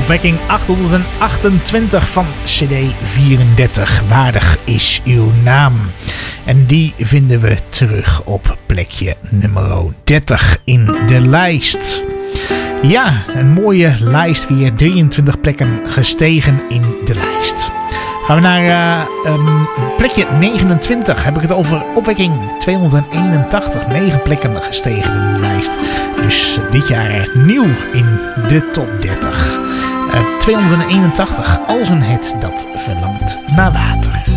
Opwekking 828 van CD 34. Waardig is uw naam. En die vinden we terug op plekje nummer 30 in de lijst. Ja, een mooie lijst. Weer 23 plekken gestegen in de lijst. Gaan we naar plekje 29. Heb ik het over opwekking 281. 9 plekken gestegen in de lijst. Dus dit jaar nieuw in de top 30. 281. Als een het dat verlangt naar water.